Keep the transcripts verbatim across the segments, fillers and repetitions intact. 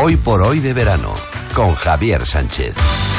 Hoy por hoy de verano, con Javier Sánchez.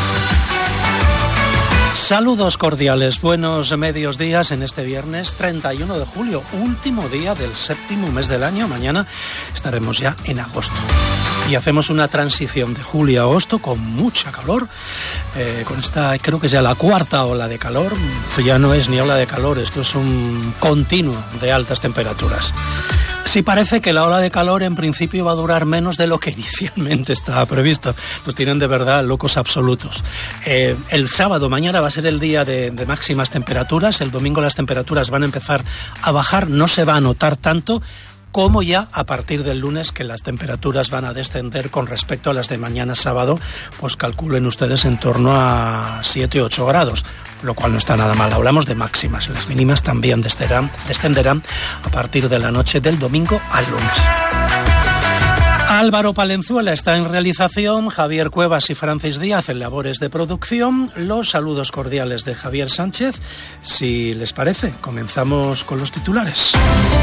Saludos cordiales, buenos medios días en este viernes treinta y uno de julio, último día del séptimo mes del año. Mañana estaremos ya en agosto. Y hacemos una transición de julio a agosto con mucha calor, eh, con esta, creo que es ya la cuarta ola de calor. Esto ya no es ni ola de calor, esto es un continuo de altas temperaturas. Sí, parece que la ola de calor en principio va a durar menos de lo que inicialmente estaba previsto. Nos tienen de verdad locos absolutos. Eh, el sábado, mañana, va a ser el día de, de máximas temperaturas. El domingo las temperaturas van a empezar a bajar, no se va a notar tanto como ya a partir del lunes, que las temperaturas van a descender con respecto a las de mañana sábado, pues calculen ustedes en torno a siete u ocho grados, lo cual no está nada mal. Hablamos de máximas, las mínimas también descenderán, descenderán a partir de la noche del domingo al lunes. Álvaro Palenzuela está en realización, Javier Cuevas y Francis Díaz en labores de producción. Los saludos cordiales de Javier Sánchez. Si les parece, comenzamos con los titulares.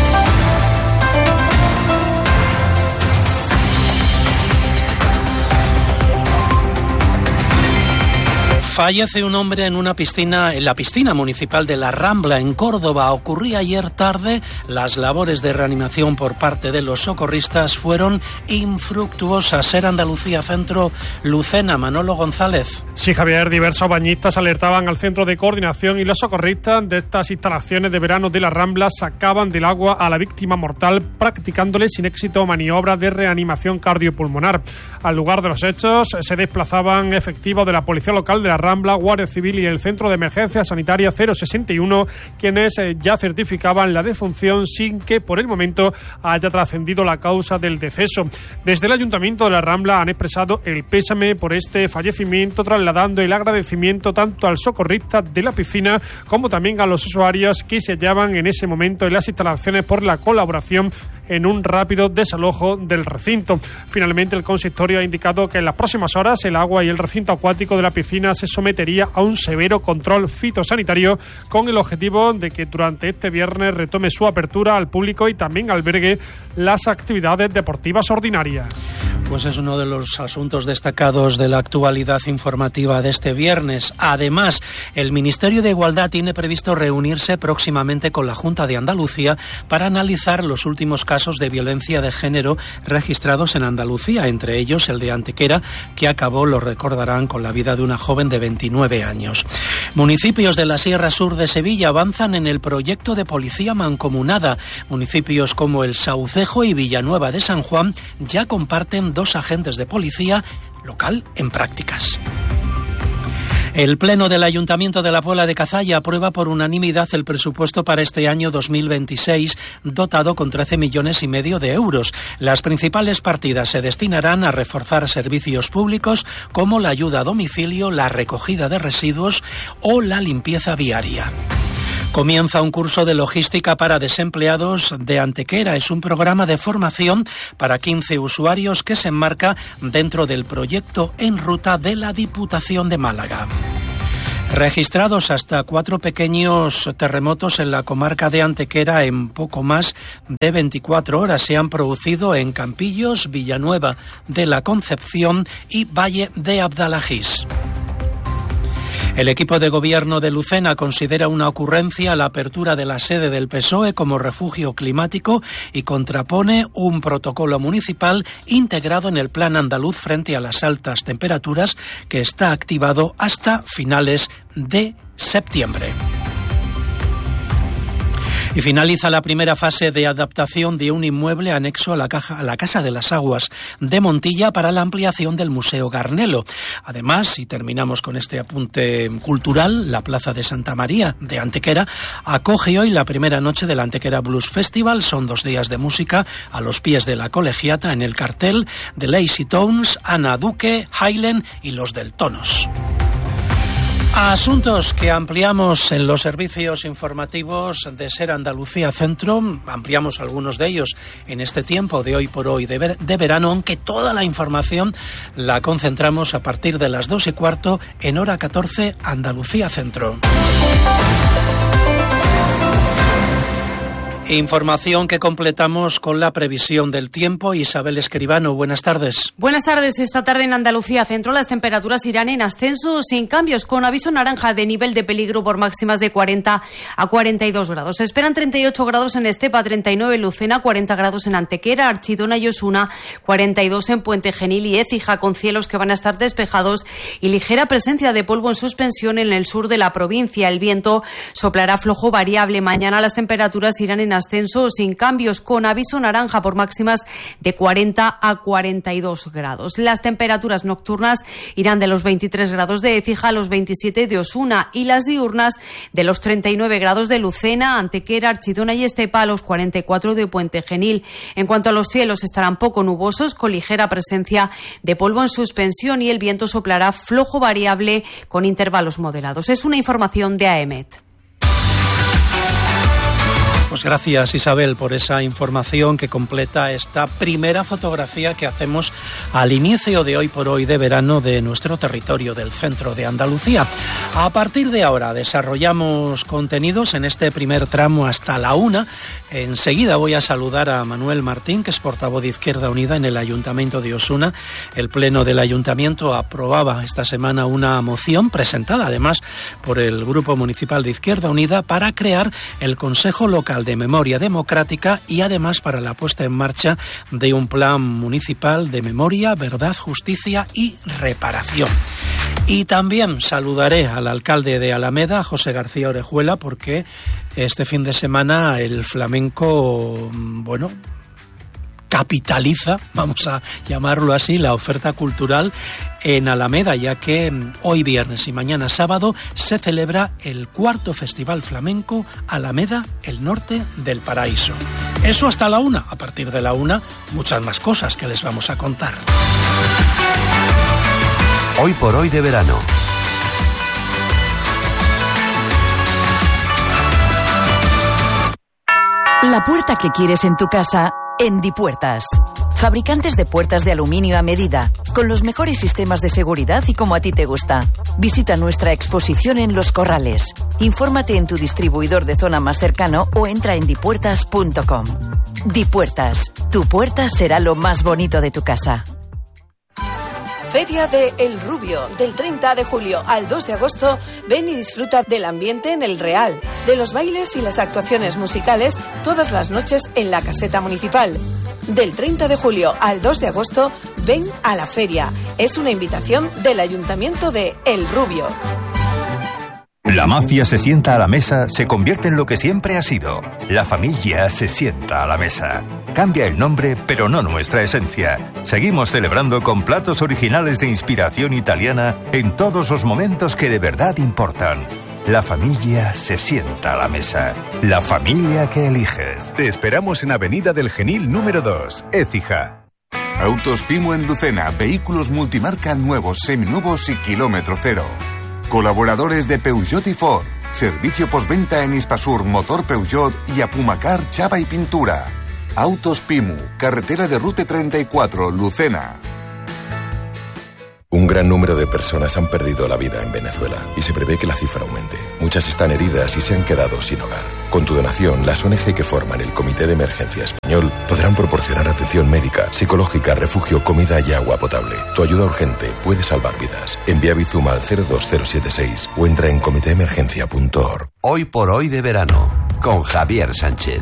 Fallece un hombre en una piscina, en la piscina municipal de La Rambla, en Córdoba. Ocurría ayer tarde. Las labores de reanimación por parte de los socorristas fueron infructuosas. Ser Andalucía Centro, Lucena, Manolo González. Sí, Javier, diversos bañistas alertaban al centro de coordinación y los socorristas de estas instalaciones de verano de La Rambla sacaban del agua a la víctima mortal, practicándole sin éxito maniobras de reanimación cardiopulmonar. Al lugar de los hechos se desplazaban efectivos de la Policía Local de La Rambla, Rambla, Guardia Civil y el Centro de Emergencia Sanitaria cero sesenta y uno, quienes eh, ya certificaban la defunción sin que por el momento haya trascendido la causa del deceso. Desde el Ayuntamiento de La Rambla han expresado el pésame por este fallecimiento, trasladando el agradecimiento tanto al socorrista de la piscina como también a los usuarios que se hallaban en ese momento en las instalaciones por la colaboración en un rápido desalojo del recinto. Finalmente, el consistorio ha indicado que en las próximas horas el agua y el recinto acuático de la piscina se sometería a un severo control fitosanitario con el objetivo de que durante este viernes retome su apertura al público y también albergue las actividades deportivas ordinarias. Pues es uno de los asuntos destacados de la actualidad informativa de este viernes. Además, el Ministerio de Igualdad tiene previsto reunirse próximamente con la Junta de Andalucía para analizar los últimos casos de violencia de género registrados en Andalucía, entre ellos el de Antequera, que acabó, lo recordarán, con la vida de una joven de veintinueve años. Municipios de la Sierra Sur de Sevilla avanzan en el proyecto de policía mancomunada. Municipios como El Saucejo y Villanueva de San Juan ya comparten dos agentes de policía local en prácticas. El Pleno del Ayuntamiento de la Puebla de Cazalla aprueba por unanimidad el presupuesto para este año dos mil veintiséis, dotado con trece millones y medio de euros. Las principales partidas se destinarán a reforzar servicios públicos como la ayuda a domicilio, la recogida de residuos o la limpieza viaria. Comienza un curso de logística para desempleados de Antequera. Es un programa de formación para quince usuarios que se enmarca dentro del proyecto En Ruta de la Diputación de Málaga. Registrados hasta cuatro pequeños terremotos en la comarca de Antequera en poco más de veinticuatro horas. Se han producido en Campillos, Villanueva de la Concepción y Valle de Abdalajís. El equipo de gobierno de Lucena considera una ocurrencia la apertura de la sede del P S O E como refugio climático y contrapone un protocolo municipal integrado en el Plan Andaluz frente a las altas temperaturas que está activado hasta finales de septiembre. Y finaliza la primera fase de adaptación de un inmueble anexo a la, caja, a la Casa de las Aguas de Montilla para la ampliación del Museo Garnelo. Además, y terminamos con este apunte cultural, la Plaza de Santa María de Antequera acoge hoy la primera noche del Antequera Blues Festival. Son dos días de música a los pies de la colegiata. En el cartel de Lazy Tones, Ana Duque, Highland y los del Tonos. Asuntos que ampliamos en los servicios informativos de Ser Andalucía Centro. Ampliamos algunos de ellos en este tiempo de hoy por hoy de, ver, de verano, aunque toda la información la concentramos a partir de las dos y cuarto en hora catorce Andalucía Centro. Información que completamos con la previsión del tiempo. Isabel Escribano, buenas tardes. Buenas tardes. Esta tarde en Andalucía Centro las temperaturas irán en ascenso sin cambios, con aviso naranja de nivel de peligro por máximas de cuarenta a cuarenta y dos grados. Se esperan treinta y ocho grados en Estepa, treinta y nueve en Lucena, cuarenta grados en Antequera, Archidona y Osuna, cuarenta y dos en Puente Genil y Écija, con cielos que van a estar despejados y ligera presencia de polvo en suspensión en el sur de la provincia. El viento soplará flojo variable. Mañana las temperaturas irán en ascenso sin cambios, con aviso naranja por máximas de cuarenta a cuarenta y dos grados. Las temperaturas nocturnas irán de los veintitrés grados de Écija a los veintisiete de Osuna, y las diurnas de los treinta y nueve grados de Lucena, Antequera, Archidona y Estepa a los cuarenta y cuatro de Puente Genil. En cuanto a los cielos, estarán poco nubosos, con ligera presencia de polvo en suspensión, y el viento soplará flojo variable con intervalos moderados. Es una información de A E M E T. Pues gracias, Isabel, por esa información que completa esta primera fotografía que hacemos al inicio de Hoy por Hoy de verano de nuestro territorio del centro de Andalucía. A partir de ahora desarrollamos contenidos en este primer tramo hasta la una. Enseguida voy a saludar a Manuel Martín, que es portavoz de Izquierda Unida en el Ayuntamiento de Osuna. El Pleno del Ayuntamiento aprobaba esta semana una moción presentada además por el Grupo Municipal de Izquierda Unida para crear el Consejo Local de Memoria Democrática y además para la puesta en marcha de un plan municipal de memoria, verdad, justicia y reparación. Y también saludaré al alcalde de Alameda, José García Orejuela, porque este fin de semana el flamenco, bueno, capitaliza, vamos a llamarlo así, la oferta cultural en Alameda, ya que hoy viernes y mañana sábado se celebra el cuarto Festival Flamenco Alameda, el Norte del Paraíso. Eso hasta la una. A partir de la una, muchas más cosas que les vamos a contar. Hoy por Hoy de verano. La puerta que quieres en tu casa en Dipuertas. Fabricantes de puertas de aluminio a medida, con los mejores sistemas de seguridad y como a ti te gusta. Visita nuestra exposición en Los Corrales. Infórmate en tu distribuidor de zona más cercano o entra en dipuertas punto com. Dipuertas, tu puerta será lo más bonito de tu casa. Feria de El Rubio, del treinta de julio al dos de agosto. Ven y disfruta del ambiente en el Real, de los bailes y las actuaciones musicales todas las noches en la caseta municipal. Del treinta de julio al dos de agosto, ven a la feria. Es una invitación del Ayuntamiento de El Rubio. La mafia se sienta a la mesa, se convierte en lo que siempre ha sido. La familia se sienta a la mesa. Cambia el nombre, pero no nuestra esencia. Seguimos celebrando con platos originales de inspiración italiana en todos los momentos que de verdad importan. La familia se sienta a la mesa. La familia que eliges. Te esperamos en Avenida del Genil número dos, Écija. Autos Pimu en Lucena. Vehículos multimarca nuevos, seminuevos y kilómetro cero. Colaboradores de Peugeot y Ford. Servicio postventa en Hispasur, Motor Peugeot y Apumacar, Chapa y Pintura. Autos Pimu, carretera de Rute treinta y cuatro, Lucena. Un gran número de personas han perdido la vida en Venezuela y se prevé que la cifra aumente. Muchas están heridas y se han quedado sin hogar. Con tu donación, las O N G que forman el Comité de Emergencia Español podrán proporcionar atención médica, psicológica, refugio, comida y agua potable. Tu ayuda urgente puede salvar vidas. Envía Bizum al cero dos cero siete seis o entra en comité emergencia punto org. Hoy por Hoy de verano, con Javier Sánchez.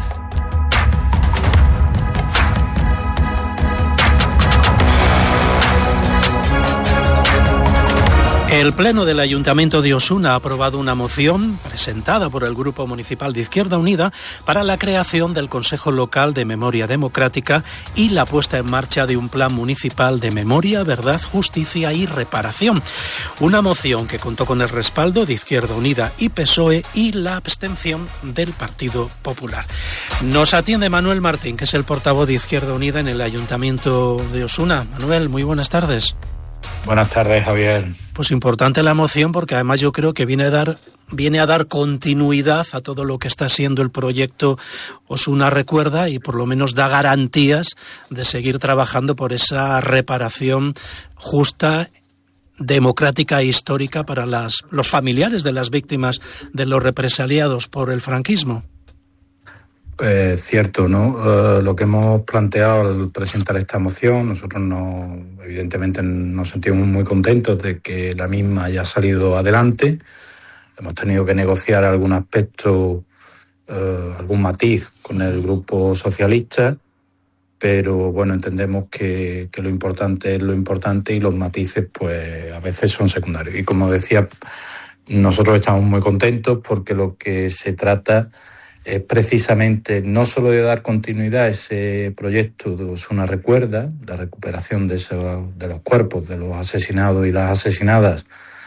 El Pleno del Ayuntamiento de Osuna ha aprobado una moción presentada por el Grupo Municipal de Izquierda Unida para la creación del Consejo Local de Memoria Democrática y la puesta en marcha de un plan municipal de memoria, verdad, justicia y reparación. Una moción que contó con el respaldo de Izquierda Unida y P S O E y la abstención del Partido Popular. Nos atiende Manuel Martín, que es el portavoz de Izquierda Unida en el Ayuntamiento de Osuna. Manuel, muy buenas tardes. Buenas tardes, Javier. Pues importante la moción porque además yo creo que viene a dar viene a dar continuidad a todo lo que está siendo el proyecto Osuna Recuerda y por lo menos da garantías de seguir trabajando por esa reparación justa, democrática e histórica para las, los familiares de las víctimas de los represaliados por el franquismo. Eh, cierto, ¿no? Uh, lo que hemos planteado al presentar esta moción, nosotros no, evidentemente nos sentimos muy contentos de que la misma haya salido adelante. Hemos tenido que negociar algún aspecto, uh, algún matiz con el grupo socialista, pero bueno, entendemos que, que lo importante es lo importante y los matices pues a veces son secundarios. Y como decía, nosotros estamos muy contentos porque lo que se trata es precisamente no solo de dar continuidad a ese proyecto de Osuna Recuerda, de recuperación de, eso, de los cuerpos de los asesinados y las asesinadas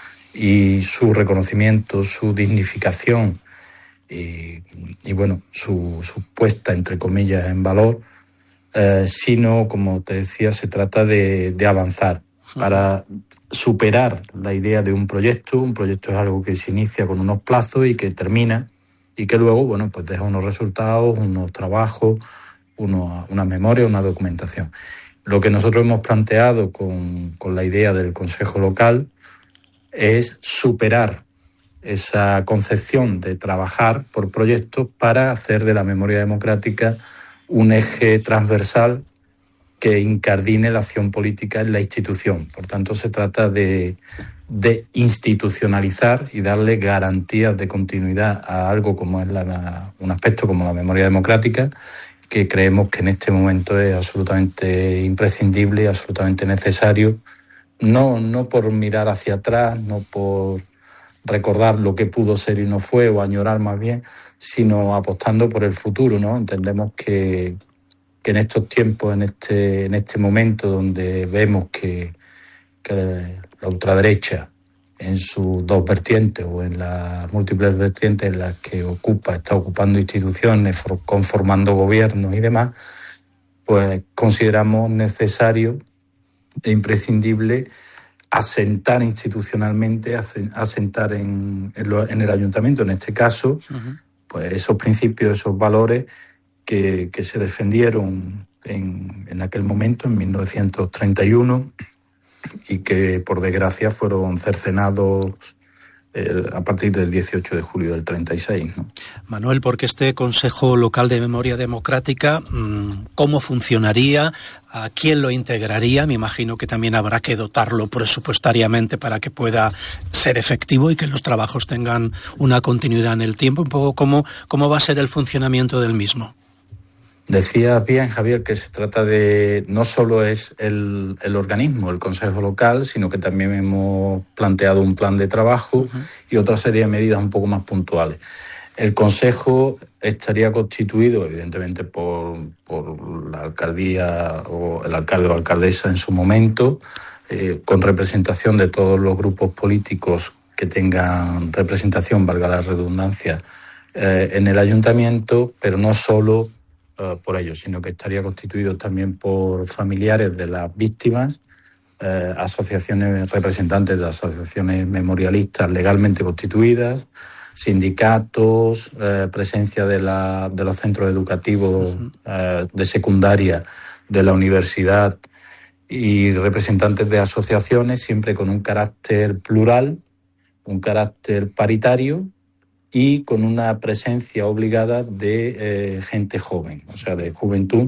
y su reconocimiento, su dignificación y, y bueno, su, su puesta entre comillas en valor, eh, sino, como te decía, se trata de, de avanzar para superar la idea de un proyecto. Un proyecto es algo que se inicia con unos plazos y que termina y que luego, bueno, pues deja unos resultados, unos trabajos, unos, una memoria, una documentación. Lo que nosotros hemos planteado con, con la idea del Consejo Local es superar esa concepción de trabajar por proyectos para hacer de la memoria democrática un eje transversal que incardine la acción política en la institución. Por tanto, se trata de, de institucionalizar y darle garantías de continuidad a algo como es la, un aspecto como la memoria democrática, que creemos que en este momento es absolutamente imprescindible y absolutamente necesario, no, no por mirar hacia atrás, no por recordar lo que pudo ser y no fue, o añorar más bien, sino apostando por el futuro, ¿no? Entendemos que que en estos tiempos, en este en este momento donde vemos que, que la ultraderecha en sus dos vertientes o en las múltiples vertientes en las que ocupa, está ocupando instituciones, conformando gobiernos y demás, pues consideramos necesario e imprescindible asentar institucionalmente, asentar en, en, lo, en el ayuntamiento, en este caso, uh-huh. pues esos principios, esos valores Que, que se defendieron en, en aquel momento, en mil novecientos treinta y uno, y que por desgracia fueron cercenados eh, a partir del dieciocho de julio del treinta y seis, ¿no? Manuel, porque este Consejo Local de Memoria Democrática, ¿cómo funcionaría? ¿A quién lo integraría? Me imagino que también habrá que dotarlo presupuestariamente para que pueda ser efectivo y que los trabajos tengan una continuidad en el tiempo. Un poco cómo, cómo va a ser el funcionamiento del mismo. Decía bien, Javier, que se trata de, no solo es el, el organismo, el Consejo Local, sino que también hemos planteado un plan de trabajo uh-huh. y otra serie de medidas un poco más puntuales. El Consejo estaría constituido, evidentemente, por, por la alcaldía o el alcalde o alcaldesa en su momento, eh, con representación de todos los grupos políticos que tengan representación, valga la redundancia, eh, en el ayuntamiento, pero no solo por ello, sino que estaría constituido también por familiares de las víctimas, eh, asociaciones, representantes de asociaciones memorialistas legalmente constituidas, sindicatos, eh, presencia de, la, de los centros educativos eh, de secundaria, de la universidad y representantes de asociaciones, siempre con un carácter plural, un carácter paritario, y con una presencia obligada de eh, gente joven, o sea, de juventud,